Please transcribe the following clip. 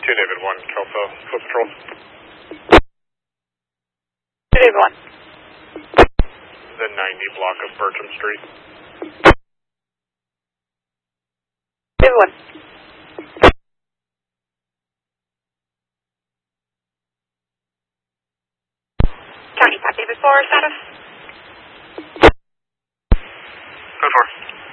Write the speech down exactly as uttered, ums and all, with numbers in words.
two David one, Kelso, Coast Patrol. two David one. The ninety block of Bertram Street. David one. County five David four, status. Code four.